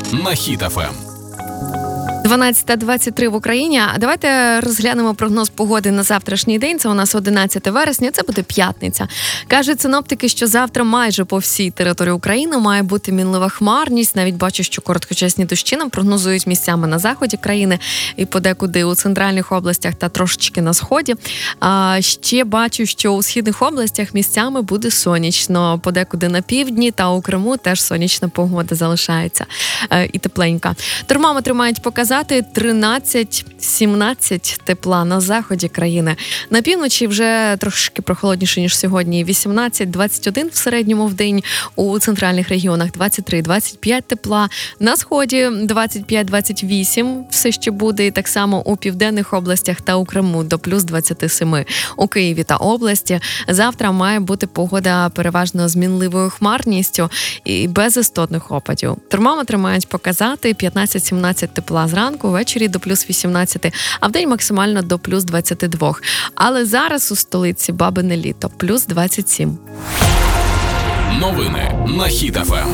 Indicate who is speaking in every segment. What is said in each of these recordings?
Speaker 1: на Хіт ФМ.
Speaker 2: 12:23 в Україні. А давайте розглянемо прогноз погоди на завтрашній день. Це у нас 11 вересня, це буде п'ятниця. Кажуть синоптики, що завтра майже по всій території України має бути мінлива хмарність. Навіть бачу, що короткочасні дощі нам прогнозують місцями на заході країни і подекуди у центральних областях та трошечки на сході. А ще бачу, що у східних областях місцями буде сонячно. Подекуди на півдні та у Криму теж сонячна погода залишається і тепленька. Термометри мають показати 13-17 тепла на заході країни. На півночі вже трошки прохолодніше, ніж сьогодні. 18-21 в середньому в день. У центральних регіонах 23-25 тепла. На сході 25-28 все ще буде. І так само у південних областях та у Криму до плюс 27. У Києві та області завтра має бути погода переважно з мінливою хмарністю і без істотних опадів. Термометри мають показати 15-17 тепла зранку, ввечері до плюс 18, а вдень максимально до плюс 22. Але зараз у столиці бабине літо, плюс 27.
Speaker 1: Новини на Хіт ФМ.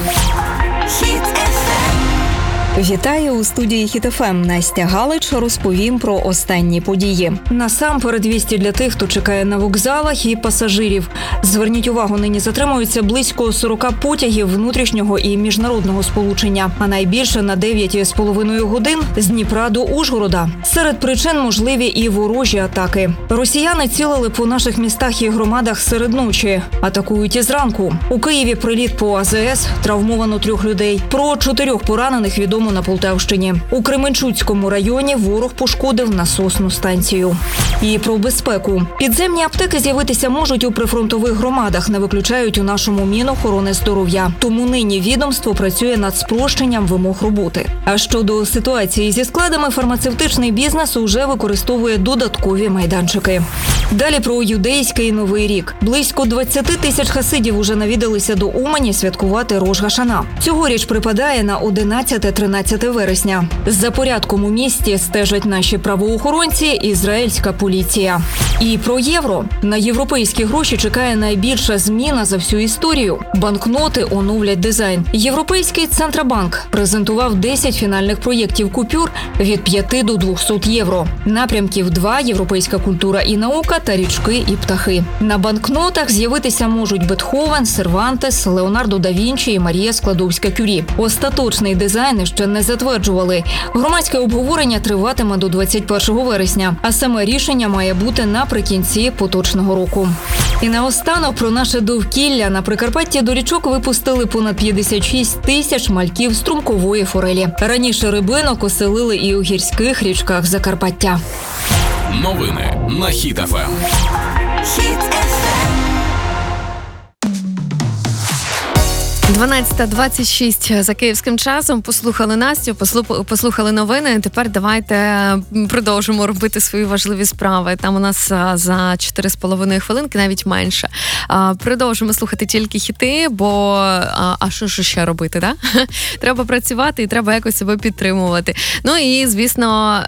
Speaker 3: Вітаю у студії Хіт ФМ. Настя Галич розповім про останні події. Насамперед вісті для тих, хто чекає на вокзалах і пасажирів. Зверніть увагу, нині затримуються близько 40 потягів внутрішнього і міжнародного сполучення, а найбільше на 9,5 годин з Дніпра до Ужгорода. Серед причин можливі і ворожі атаки. Росіяни цілили по наших містах і громадах серед ночі. Атакують і зранку. У Києві приліт по АЗС, травмовано 3 людей. Про 4 поранених відомо на Полтавщині. У Кременчуцькому районі ворог пошкодив насосну станцію. І про безпеку. Підземні аптеки з'явитися можуть у прифронтових громадах, не виключають у нашому Мінохорони здоров'я. Тому нині відомство працює над спрощенням вимог роботи. А щодо ситуації зі складами, фармацевтичний бізнес уже використовує додаткові майданчики. Далі про юдейський Новий рік. Близько 20 тисяч хасидів уже навідалися до Умані святкувати Рош Гашана. Цьогоріч припадає на 11-13 вересня. За порядком у місті стежать наші правоохоронці, ізраїльська поліція. І про євро. На європейські гроші чекає найбільша зміна за всю історію. Банкноти оновлять дизайн. Європейський Центробанк презентував 10 фінальних проєктів купюр від 5 до 200 євро. Напрямків 2 – європейська культура і наука та річки і птахи. На банкнотах з'явитися можуть Бетховен, Сервантес, Леонардо да Вінчі і Марія Складовська-Кюрі. Остаточний дизайн ще не затверджували. Громадське обговорення триватиме до 21 вересня, а саме рішення має бути наприкінці поточного року. І наостанок про наше довкілля. На Прикарпатті до річок випустили понад 56 тисяч мальків струмкової форелі. Раніше рибинок оселили і у гірських річках Закарпаття.
Speaker 1: Новини на Хіт ФМ.
Speaker 2: 12:26 за київським часом. Послухали Настю, послухали новини. Тепер давайте продовжимо робити свої важливі справи. Там у нас за 4,5 хвилинки, навіть менше. Продовжимо слухати тільки хіти, бо а що ж ще робити, да? Треба працювати і треба якось себе підтримувати. Ну і, звісно,